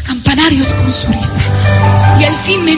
campanarios con su risa. Y al fin me